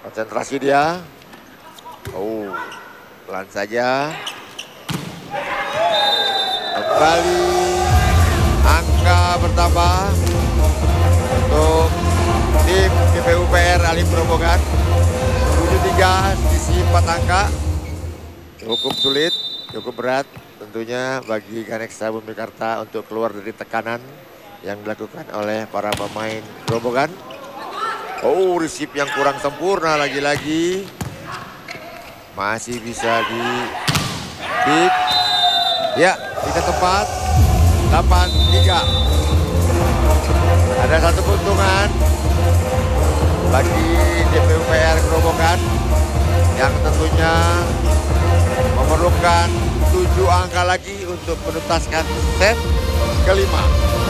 Konsentrasi dia. Oh, pelan saja. Kembali angka bertambah untuk tim GPUPR Alim Grobogan. 73 sisi 4 angka. Cukup sulit, cukup berat tentunya bagi Ganexa Bumi Mekarta untuk keluar dari tekanan yang dilakukan oleh para pemain Grobogan. Oh, receive yang kurang sempurna lagi-lagi. Masih bisa di hit. Ya, tidak tepat. 8-3. Ada satu keuntungan bagi GPUPR Grobogan yang tentunya memerlukan 7 angka lagi untuk menuntaskan set kelima.